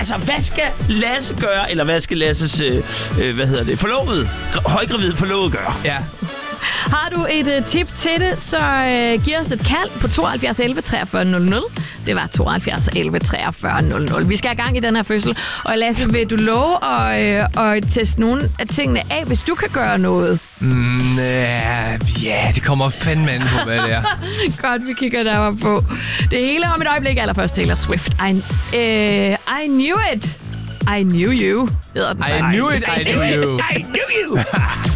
Altså, hvad skal Lasse gøre, eller hvad skal Lasses, forlovede, højgravide forlovede gøre? Ja. Har du et tip til det, så giv os et kald på 72 11 43 00. Det var 72 11 43 00. Vi skal have gang i den her fødsel. Og Lasse, vil du love at teste nogle af tingene af, hvis du kan gøre noget? Ja, det kommer fandme an på, hvad det er. Godt, vi kigger deroppe på. Det hele om et øjeblik. Allerførst Taylor Swift. I knew it. I knew you. I knew it, I knew you. I knew you.